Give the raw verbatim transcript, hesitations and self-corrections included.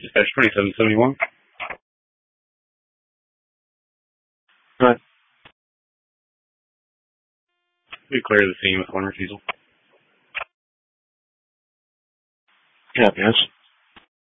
Dispatch twenty-seven seventy-one. Go ahead. We clear the scene with one refusal. Yeah, yes.